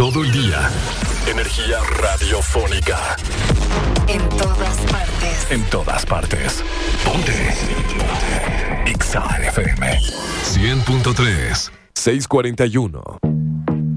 todo el día. Energía radiofónica. En todas partes. En todas partes. Ponte. Exa FM 100.3 641.